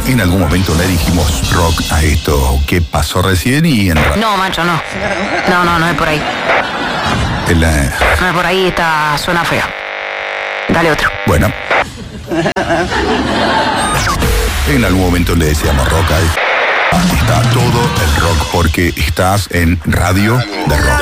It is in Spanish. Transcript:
En algún momento le dijimos rock a esto que pasó recién y en No, macho, no. No es por ahí. No es por ahí, suena feo. Dale otro. Bueno. En algún momento le decíamos rock a esto. Está todo el rock porque estás en radio de rock.